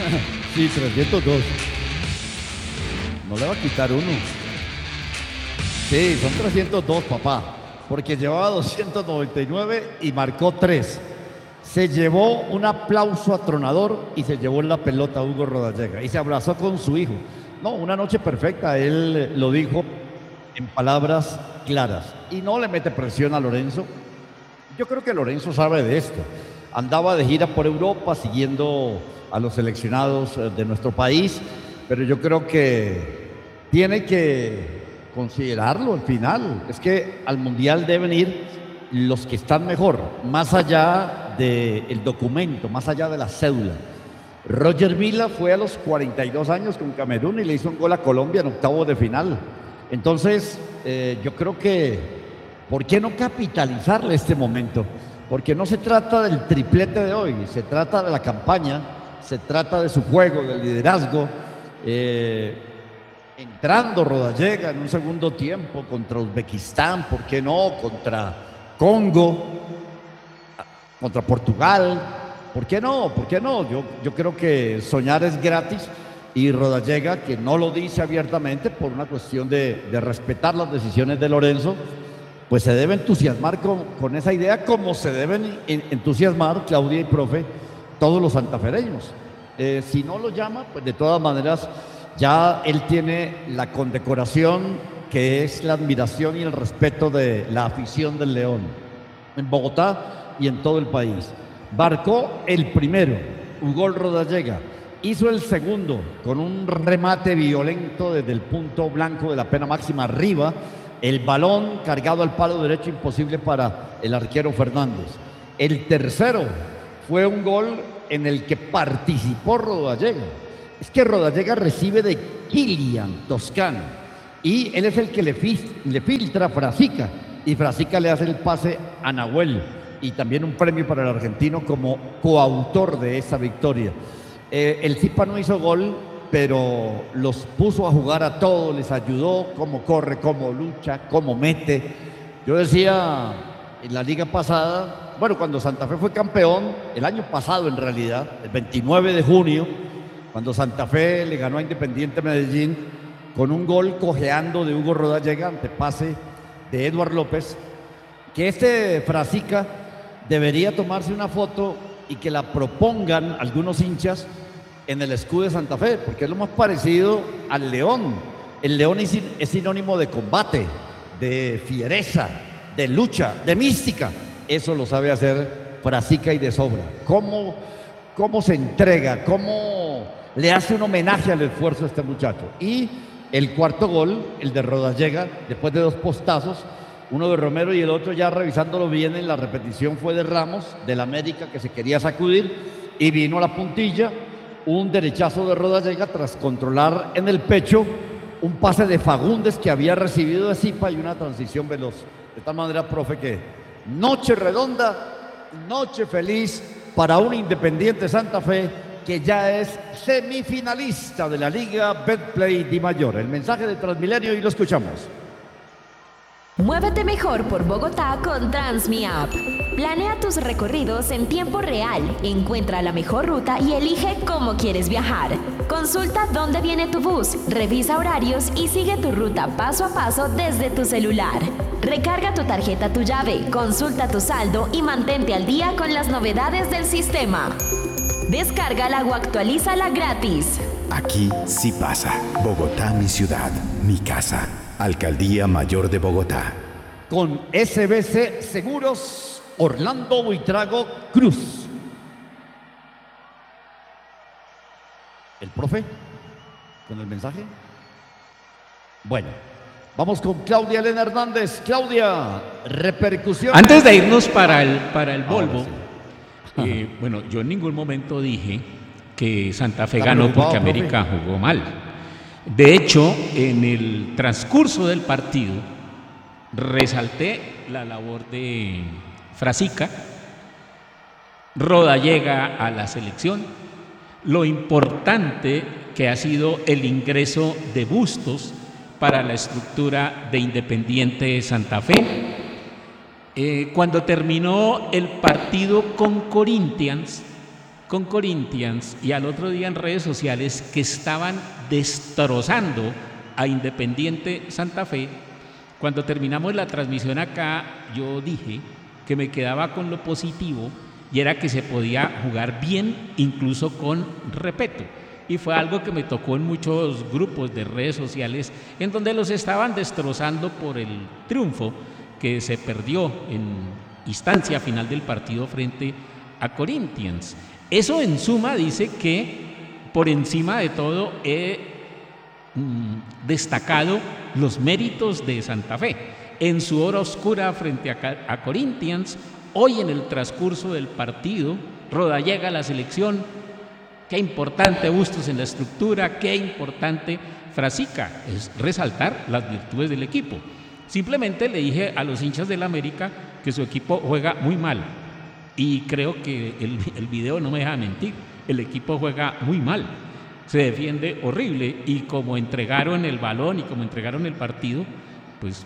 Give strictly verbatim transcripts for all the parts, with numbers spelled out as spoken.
Sí, trescientos dos. No le va a quitar uno. Sí, son trescientos dos, papá. Porque llevaba doscientos noventa y nueve y marcó tres. Se llevó un aplauso atronador y se llevó en la pelota a Hugo Rodallega. Y se abrazó con su hijo. No, una noche perfecta. Él lo dijo en palabras claras. Y no le mete presión a Lorenzo. Yo creo que Lorenzo sabe de esto. Andaba de gira por Europa siguiendo a los seleccionados de nuestro país, pero yo creo que tiene que considerarlo al final. Es que al Mundial deben ir los que están mejor, más allá del documento, más allá de la cédula. Roger Vila fue a los cuarenta y dos años con Camerún y le hizo un gol a Colombia en octavos de final. Entonces, eh, yo creo que, ¿por qué no capitalizarle este momento? Porque no se trata del triplete de hoy, se trata de la campaña, se trata de su juego, del liderazgo. Eh, entrando Rodallega en un segundo tiempo contra Uzbekistán, ¿por qué no? Contra Congo, contra Portugal, ¿por qué no? ¿Por qué no? Yo, yo creo que soñar es gratis y Rodallega, que no lo dice abiertamente por una cuestión de, de respetar las decisiones de Lorenzo, pues se debe entusiasmar con, con esa idea, como se deben entusiasmar, Claudia y profe, todos los santafereños. Eh, si no lo llama, pues de todas maneras ya él tiene la condecoración, que es la admiración y el respeto de la afición del León en Bogotá y en todo el país. Marcó el primero, Hugo Rodallega. Hizo el segundo con un remate violento desde el punto blanco de la pena máxima arriba. El balón cargado al palo derecho, imposible para el arquero Fernández. El tercero fue un gol en el que participó Rodallega. Es que Rodallega recibe de Kilian Toscano y él es el que le, le filtra a Frasica, y Frasica le hace el pase a Nahuel, y también un premio para el argentino como coautor de esa victoria. Eh, el Zipa no hizo gol, pero los puso a jugar a todos, les ayudó, cómo corre, cómo lucha, cómo mete. Yo decía en la liga pasada, bueno, cuando Santa Fe fue campeón, el año pasado en realidad, el veintinueve de junio, cuando Santa Fe le ganó a Independiente Medellín con un gol cojeando de Hugo Rodallega ante pase de Eduard López, que este Frasica debería tomarse una foto y que la propongan algunos hinchas en el escudo de Santa Fe, porque es lo más parecido al león. El león es, es sinónimo de combate, de fiereza, de lucha, de mística. Eso lo sabe hacer Frasica y de sobra. ¿Cómo, cómo se entrega? ¿Cómo le hace un homenaje al esfuerzo a este muchacho? Y el cuarto gol, el de Rodallega, después de dos postazos, uno de Romero y el otro, ya revisándolo bien en la repetición, fue de Ramos, del América, que se quería sacudir, y vino a la puntilla un derechazo de Rodallega tras controlar en el pecho un pase de Fagundes que había recibido de Zipa y una transición veloz. De tal manera, profe, que noche redonda, noche feliz para un Independiente Santa Fe que ya es semifinalista de la Liga Betplay Di Mayor. El mensaje de Transmilenio y lo escuchamos. Muévete mejor por Bogotá con TransmiApp. Planea tus recorridos en tiempo real, encuentra la mejor ruta y elige cómo quieres viajar. Consulta dónde viene tu bus, revisa horarios y sigue tu ruta paso a paso desde tu celular. Recarga tu tarjeta Tu Llave, consulta tu saldo y mantente al día con las novedades del sistema. Descárgala o actualízala gratis. Aquí sí pasa. Bogotá, mi ciudad, mi casa. Alcaldía Mayor de Bogotá. Con S B C Seguros, Orlando Buitrago Cruz. ¿El profe? ¿Con el mensaje? Bueno, vamos con Claudia Elena Hernández. Claudia, repercusión. Antes de irnos para el, para el Volvo, eh, bueno, yo en ningún momento dije que Santa Fe ganó porque América jugó mal. De hecho, en el transcurso del partido, resalté la labor de Frasica, Rodallega a la selección, lo importante que ha sido el ingreso de Bustos para la estructura de Independiente Santa Fe. Eh, cuando terminó el partido con Corinthians, con Corinthians y al otro día en redes sociales que estaban destrozando a Independiente Santa Fe. Cuando terminamos la transmisión acá, yo dije que me quedaba con lo positivo y era que se podía jugar bien, incluso con respeto. Y fue algo que me tocó en muchos grupos de redes sociales en donde los estaban destrozando por el triunfo que se perdió en instancia final del partido frente a Corinthians. Eso en suma dice que por encima de todo he mm, destacado los méritos de Santa Fe en su hora oscura frente a, a Corinthians. Hoy en el transcurso del partido, Rodallega a la selección, qué importante Bustos en la estructura, qué importante Frasica, es resaltar las virtudes del equipo. Simplemente le dije a los hinchas del América que su equipo juega muy mal y creo que el, el video no me deja mentir, el equipo juega muy mal, se defiende horrible y como entregaron el balón y como entregaron el partido, pues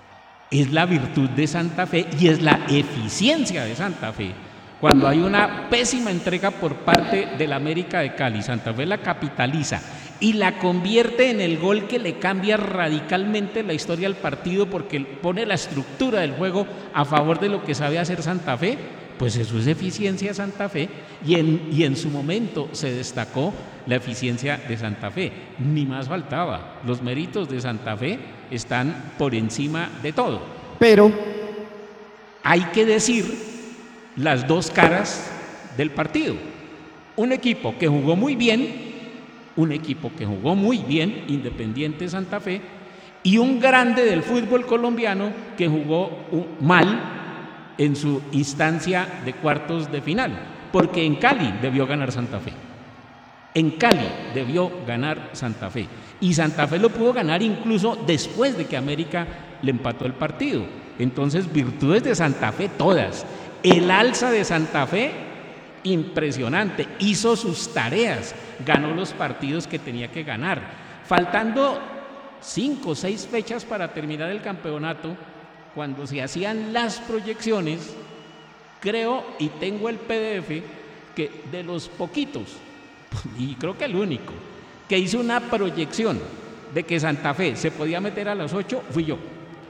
es la virtud de Santa Fe y es la eficiencia de Santa Fe. Cuando hay una pésima entrega por parte del América de Cali, Santa Fe la capitaliza y la convierte en el gol que le cambia radicalmente la historia del partido porque pone la estructura del juego a favor de lo que sabe hacer Santa Fe, pues eso es eficiencia de Santa Fe y en, y en su momento se destacó la eficiencia de Santa Fe. Ni más faltaba, los méritos de Santa Fe están por encima de todo. Pero hay que decir las dos caras del partido. Un equipo que jugó muy bien, un equipo que jugó muy bien, Independiente Santa Fe, y un grande del fútbol colombiano que jugó mal en su instancia de cuartos de final, porque en Cali debió ganar Santa Fe. En Cali debió ganar Santa Fe. Y Santa Fe lo pudo ganar incluso después de que América le empató el partido. Entonces, virtudes de Santa Fe todas. El alza de Santa Fe, impresionante. Hizo sus tareas, ganó los partidos que tenía que ganar. Faltando cinco o seis fechas para terminar el campeonato, cuando se hacían las proyecciones, creo y tengo el P D F que de los poquitos, y creo que el único, que hizo una proyección de que Santa Fe se podía meter a las ocho, fui yo.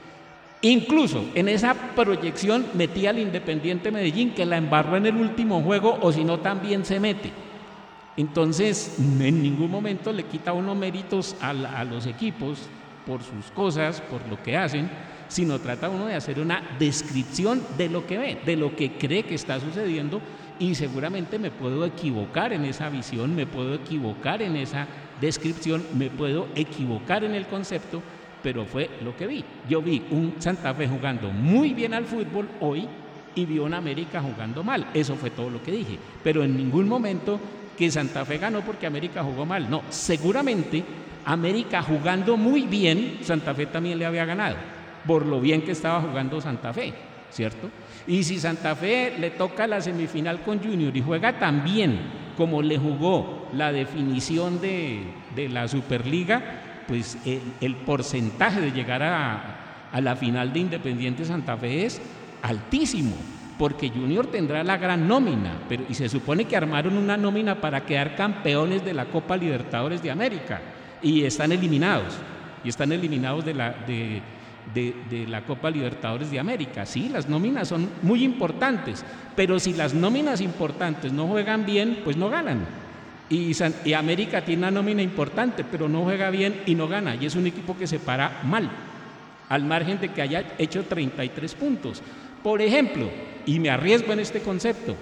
Incluso en esa proyección metí al Independiente Medellín, que la embarró en el último juego, o si no también se mete. Entonces, en ningún momento le quita uno méritos a, la, a los equipos por sus cosas, por lo que hacen, sino trata uno de hacer una descripción de lo que ve, de lo que cree que está sucediendo, y seguramente me puedo equivocar en esa visión, me puedo equivocar en esa descripción, me puedo equivocar en el concepto, pero fue lo que vi. Yo vi un Santa Fe jugando muy bien al fútbol hoy y vi un América jugando mal. Eso fue todo lo que dije, pero en ningún momento que Santa Fe ganó porque América jugó mal. No, seguramente América jugando muy bien, Santa Fe también le había ganado, por lo bien que estaba jugando Santa Fe, ¿cierto? Y si Santa Fe le toca la semifinal con Junior y juega tan bien como le jugó la definición de, de la Superliga, pues el, el porcentaje de llegar a, a la final de Independiente Santa Fe es altísimo, porque Junior tendrá la gran nómina, pero, y se supone que armaron una nómina para quedar campeones de la Copa Libertadores de América, y están eliminados, y están eliminados de la... De, De, de la Copa Libertadores de América. Sí, las nóminas son muy importantes, pero si las nóminas importantes no juegan bien, pues no ganan. Y, San, y América tiene una nómina importante, pero no juega bien y no gana, y es un equipo que se para mal, al margen de que haya hecho treinta y tres puntos. Por ejemplo, y me arriesgo en este concepto,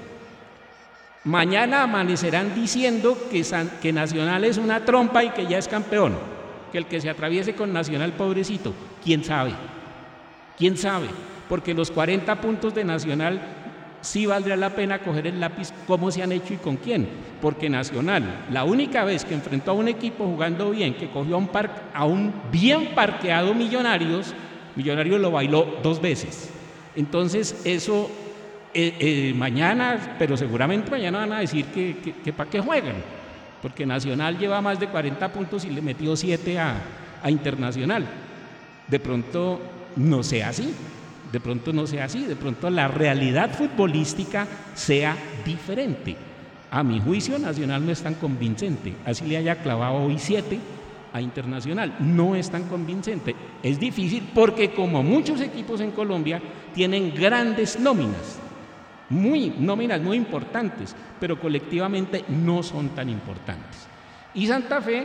mañana amanecerán diciendo que, San, que Nacional es una trompa y que ya es campeón, que el que se atraviese con Nacional, pobrecito. ¿Quién sabe? ¿Quién sabe? Porque los cuarenta puntos de Nacional sí valdría la pena coger el lápiz cómo se han hecho y con quién. Porque Nacional, la única vez que enfrentó a un equipo jugando bien, que cogió a un, par, a un bien parqueado Millonarios, Millonarios lo bailó dos veces. Entonces eso eh, eh, mañana, pero seguramente mañana van a decir que, que, que para qué juegan. Porque Nacional lleva más de cuarenta puntos y le metió siete a, a Internacional. De pronto no sea así, de pronto no sea así, de pronto la realidad futbolística sea diferente. A mi juicio, Nacional no es tan convincente. Así le haya clavado hoy siete a Internacional. No es tan convincente. Es difícil porque, como muchos equipos en Colombia, tienen grandes nóminas. Muy, nóminas muy importantes, pero colectivamente no son tan importantes. Y Santa Fe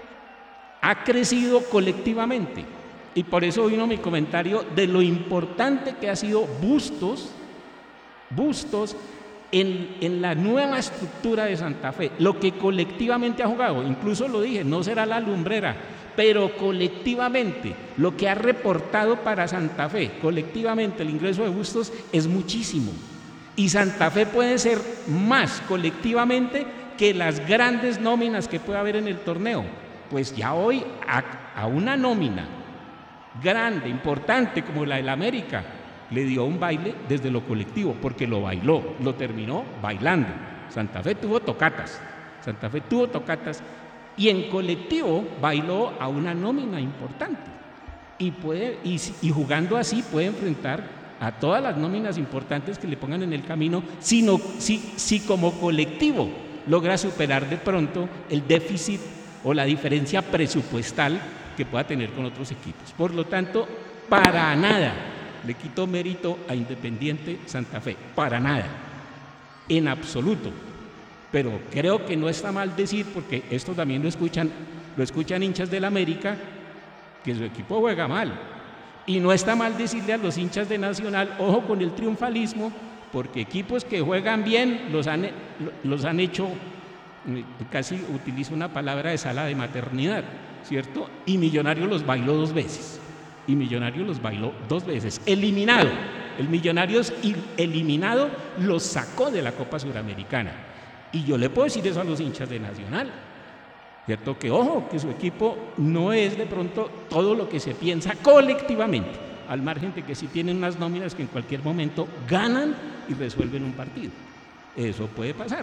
ha crecido colectivamente. Y por eso vino mi comentario de lo importante que ha sido Bustos, Bustos, En, en la nueva estructura de Santa Fe, lo que colectivamente ha jugado, incluso lo dije, no será la lumbrera, pero colectivamente, lo que ha reportado para Santa Fe, colectivamente el ingreso de Bustos es muchísimo. Y Santa Fe puede ser más colectivamente que las grandes nóminas que puede haber en el torneo. Pues ya hoy a, a una nómina grande, importante como la del América, le dio un baile desde lo colectivo, porque lo bailó, lo terminó bailando. Santa Fe tuvo tocatas, Santa Fe tuvo tocatas y en colectivo bailó a una nómina importante. Y, puede, y, y jugando así puede enfrentar a todas las nóminas importantes que le pongan en el camino, sino, si, si como colectivo logra superar de pronto el déficit o la diferencia presupuestal que pueda tener con otros equipos. Por lo tanto, para nada le quito mérito a Independiente Santa Fe, para nada, en absoluto. Pero creo que no está mal decir, porque esto también lo escuchan, lo escuchan hinchas del América, que su equipo juega mal. Y no está mal decirle a los hinchas de Nacional, ojo con el triunfalismo, porque equipos que juegan bien los han, los han hecho, casi utilizo una palabra de sala de maternidad, ¿cierto? Y Millonarios los bailó dos veces. Y Millonarios los bailó dos veces, eliminado. El Millonarios eliminado los sacó de la Copa Suramericana. Y yo le puedo decir eso a los hinchas de Nacional, ¿cierto? Que ojo, que su equipo no es de pronto todo lo que se piensa colectivamente, al margen de que sí tienen unas nóminas que en cualquier momento ganan y resuelven un partido. Eso puede pasar.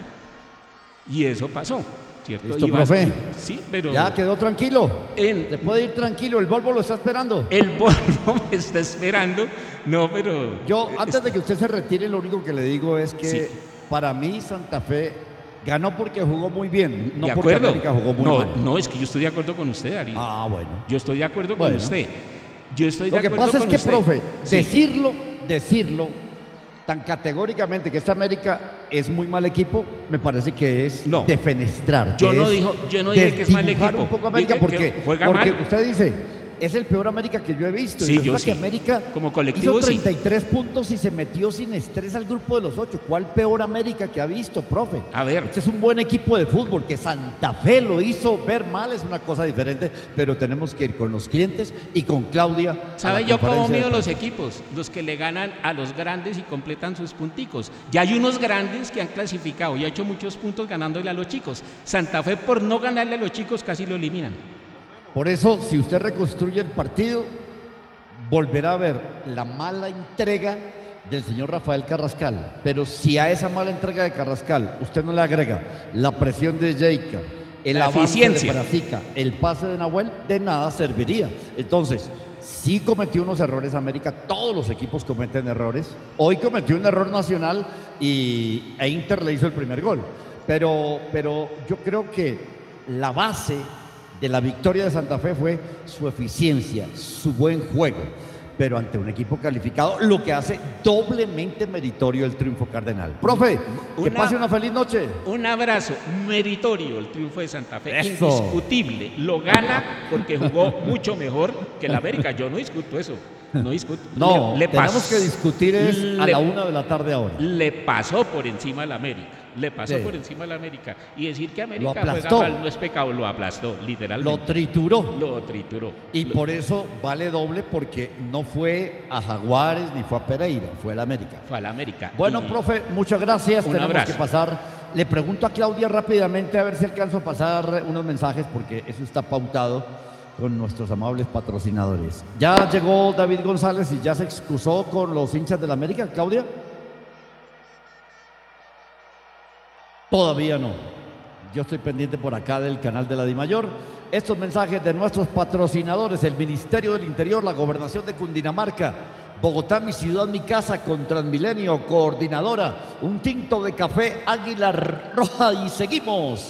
Y eso pasó. ¿Cierto? Listo, profe. Sí, pero ya quedó tranquilo. En, Se puede ir tranquilo, el Volvo lo está esperando. El Volvo me está esperando. No, pero yo, antes de que usted se retire, lo único que le digo es que sí, para mí Santa Fe ganó porque jugó muy bien, no porque América jugó muy no, mal. No, es que yo estoy de acuerdo con usted, Darío. Ah, bueno. Yo estoy de acuerdo con bueno. usted. Yo estoy lo de que acuerdo pasa con es que, usted. profe, sí. decirlo, decirlo tan categóricamente que esta América es muy mal equipo, me parece que es no. defenestrar. Yo no, dijo, yo no dije que es mal equipo. Un poco América porque, juega porque mal. usted dice, es el peor América que yo he visto. Sí, y yo que sí. América como colectivo hizo treinta y tres sí. puntos y se metió sin estrés al grupo de los ocho. ¿Cuál peor América que ha visto, profe? A ver. Este es un buen equipo de fútbol. Que Santa Fe lo hizo ver mal es una cosa diferente, pero tenemos que ir con los clientes y con Claudia. ¿Sabe yo cómo mido los equipos? Los que le ganan a los grandes y completan sus punticos. Ya hay unos grandes que han clasificado y ha hecho muchos puntos ganándole a los chicos. Santa Fe, por no ganarle a los chicos, casi lo eliminan. Por eso, si usted reconstruye el partido, volverá a ver la mala entrega del señor Rafael Carrascal. Pero si a esa mala entrega de Carrascal usted no le agrega la presión de Jeica, el la avance eficiencia de Brasica, el pase de Nahuel, de nada serviría. Entonces, sí cometió unos errores América, todos los equipos cometen errores. Hoy cometió un error Nacional y e Inter le hizo el primer gol. Pero, pero yo creo que la base de la victoria de Santa Fe fue su eficiencia, su buen juego, pero ante un equipo calificado, lo que hace doblemente meritorio el triunfo cardenal. Profe, una, que pase una feliz noche. Un abrazo, meritorio el triunfo de Santa Fe, eso. Indiscutible, lo gana porque jugó mucho mejor que el América, yo no discuto eso. No discuto. No, le, le tenemos pas, que discutir es le, a la una de la tarde ahora. Le pasó por encima al América. Le pasó sí. por encima al América. Y decir que América juega mal no es pecado, lo aplastó, literalmente. Lo trituró. Lo trituró. Y lo... por eso vale doble, porque no fue a Jaguares ni fue a Pereira, fue al América. Fue al América. Bueno, y... profe, muchas gracias. Un Tenemos abrazo. que pasar. Le pregunto a Claudia rápidamente a ver si alcanzo a pasar unos mensajes, porque eso está pautado con nuestros amables patrocinadores. Ya llegó David González y ya se excusó con los hinchas del América, Claudia. Todavía no. Yo estoy pendiente por acá del canal de la Dimayor. Estos mensajes de nuestros patrocinadores, el Ministerio del Interior, la Gobernación de Cundinamarca Bogotá, mi ciudad, mi casa, con Transmilenio, coordinadora, un tinto de café Águila Roja y seguimos.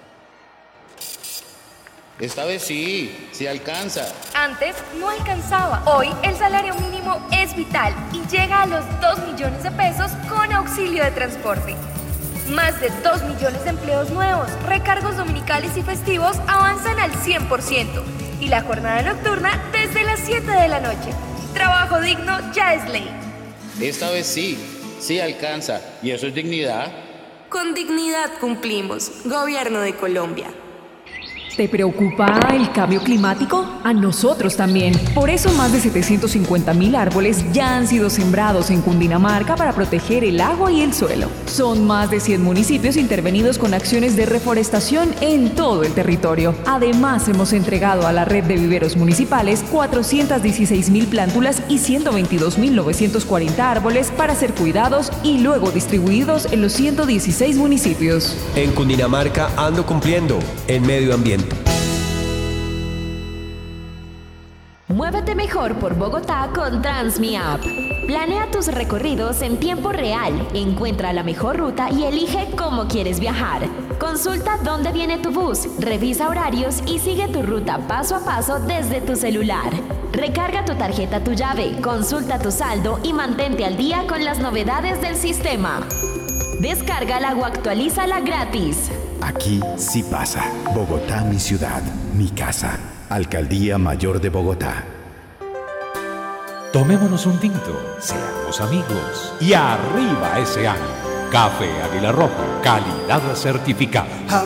Esta vez sí, sí alcanza. Antes no alcanzaba. Hoy el salario mínimo es vital y llega a los dos millones de pesos con auxilio de transporte. Más de dos millones de empleos nuevos, recargos dominicales y festivos avanzan al cien por ciento y la jornada nocturna desde las siete de la noche. Trabajo digno ya es ley. Esta vez sí, sí alcanza. ¿Y eso es dignidad? Con dignidad cumplimos. Gobierno de Colombia. ¿Te preocupa el cambio climático? A nosotros también. Por eso más de setecientos cincuenta mil árboles ya han sido sembrados en Cundinamarca para proteger el agua y el suelo. Son más de cien municipios intervenidos con acciones de reforestación en todo el territorio. Además, hemos entregado a la red de viveros municipales cuatrocientas dieciséis mil plántulas y ciento veintidós mil novecientos cuarenta árboles para ser cuidados y luego distribuidos en los ciento dieciséis municipios. En Cundinamarca ando cumpliendo en medio ambiente. Muévete mejor por Bogotá con TransmiApp. Planea tus recorridos en tiempo real, encuentra la mejor ruta y elige cómo quieres viajar. Consulta dónde viene tu bus, revisa horarios y sigue tu ruta paso a paso desde tu celular. Recarga tu tarjeta Tu Llave, consulta tu saldo y mantente al día con las novedades del sistema. Descárgala o actualízala gratis. Aquí sí pasa. Bogotá, mi ciudad, mi casa. Alcaldía Mayor de Bogotá. Tomémonos un tinto, seamos amigos y arriba ese año. Café Águila Roja, calidad certificada.